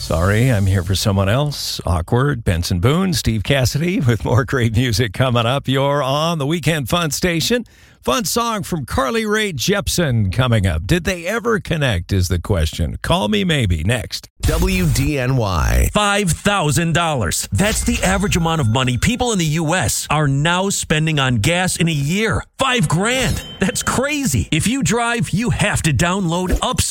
Sorry, I'm here for someone else. Awkward. Benson Boone, Steve Cassidy with more great music coming up. You're on the Weekend Fun Station. Fun song from Carly Rae Jepsen coming up. Did they ever connect is the question. Call me maybe next. WDNY. $5,000. That's the average amount of money people in the U.S. are now spending on gas in a year. $5,000. That's crazy. If you drive, you have to download Ups.